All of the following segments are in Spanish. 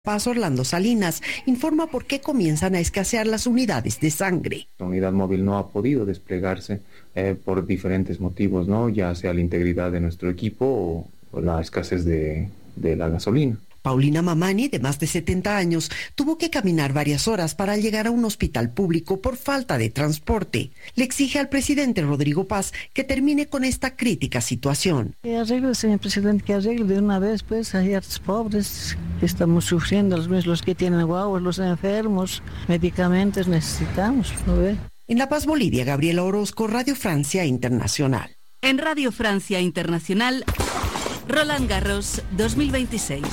Paz Orlando Salinas informa por qué comienzan a escasear las unidades de sangre. La unidad móvil no ha podido desplegarse por diferentes motivos, ¿no? Ya sea la integridad de nuestro equipo o la escasez de la gasolina. Paulina Mamani, de más de 70 años, tuvo que caminar varias horas para llegar a un hospital público por falta de transporte. Le exige al presidente Rodrigo Paz que termine con esta crítica situación. Que arregle, señor presidente, que arregle de una vez, pues, hay a los pobres que estamos sufriendo, los que tienen guaguas, los enfermos, medicamentos necesitamos, ¿no ve? En La Paz, Bolivia, Gabriela Orozco, Radio Francia Internacional. En Radio Francia Internacional, Roland Garros 2026.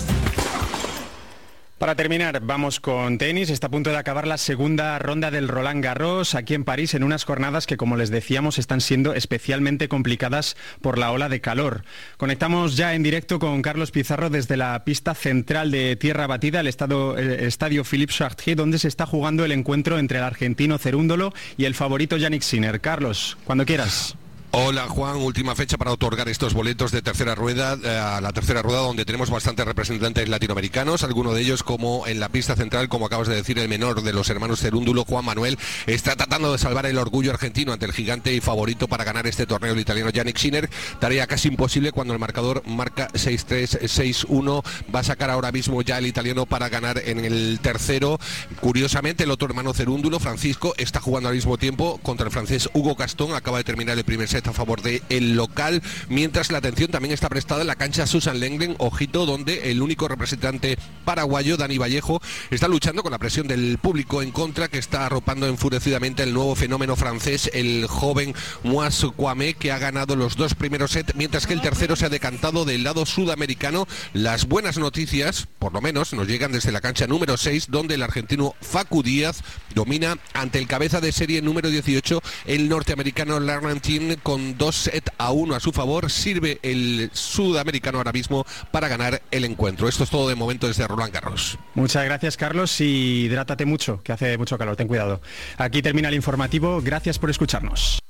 Para terminar, vamos con tenis. Está a punto de acabar la segunda ronda del Roland Garros aquí en París, en unas jornadas que, como les decíamos, están siendo especialmente complicadas por la ola de calor. Conectamos ya en directo con Carlos Pizarro desde la pista central de Tierra Batida, el estadio Philippe Chatrier, donde se está jugando el encuentro entre el argentino Cerúndolo y el favorito Jannik Sinner. Carlos, cuando quieras. Hola Juan, última fecha para otorgar estos boletos de tercera rueda, a la tercera rueda, donde tenemos bastantes representantes latinoamericanos, algunos de ellos, como en la pista central, como acabas de decir, el menor de los hermanos Cerúndolo, Juan Manuel, está tratando de salvar el orgullo argentino ante el gigante y favorito para ganar este torneo, el italiano Jannik Sinner. Tarea casi imposible cuando el marcador marca 6-3, 6-1, va a sacar ahora mismo ya el italiano para ganar en el tercero. Curiosamente, el otro hermano Cerúndolo, Francisco, está jugando al mismo tiempo contra el francés Hugo Castón, acaba de terminar el primer set a favor del local, mientras la atención también está prestada en la cancha Susan Lenglen, ojito, donde el único representante paraguayo, Dani Vallejo, está luchando con la presión del público en contra, que está arropando enfurecidamente el nuevo fenómeno francés, el joven Moise Kwame, que ha ganado los dos primeros sets, mientras que el tercero se ha decantado del lado sudamericano. Las buenas noticias, por lo menos, nos llegan desde la cancha número 6, donde el argentino Facu Díaz domina ante el cabeza de serie número 18, el norteamericano Larnantine, con 2-1 a su favor. Sirve el sudamericano ahora mismo para ganar el encuentro. Esto es todo de momento desde Roland Garros. Muchas gracias, Carlos, y hidrátate mucho, que hace mucho calor, ten cuidado. Aquí termina el informativo, gracias por escucharnos.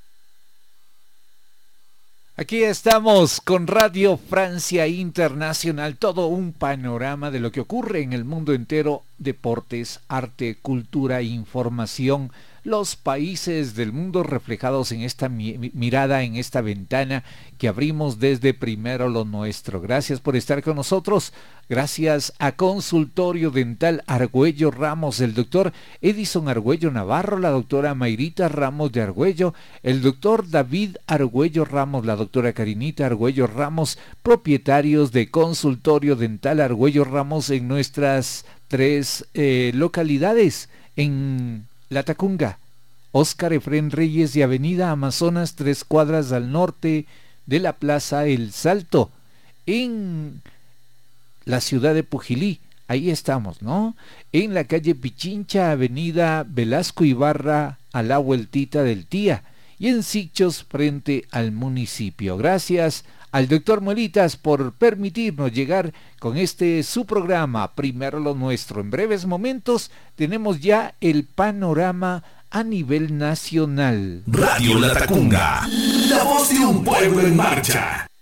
Aquí estamos con Radio Francia Internacional, todo un panorama de lo que ocurre en el mundo entero: deportes, arte, cultura, información, los países del mundo reflejados en esta mirada, en esta ventana que abrimos desde Primero lo Nuestro. Gracias por estar con nosotros. Gracias a Consultorio Dental Argüello Ramos, el doctor Edison Argüello Navarro, la doctora Mayrita Ramos de Argüello, el doctor David Argüello Ramos, la doctora Karinita Argüello Ramos, propietarios de Consultorio Dental Argüello Ramos en nuestras tres localidades, en La Tacunga, Óscar Efrén Reyes y Avenida Amazonas, 3 cuadras al norte de la Plaza El Salto, en la ciudad de Pujilí, ahí estamos, ¿no? En la calle Pichincha, Avenida Velasco Ibarra, a la vueltita del Tía, y en Sichos, frente al municipio. Gracias al doctor Molitas por permitirnos llegar con este su programa, Primero lo Nuestro. En breves momentos tenemos ya el panorama a nivel nacional. Radio La Tacunga, la voz de un pueblo en marcha.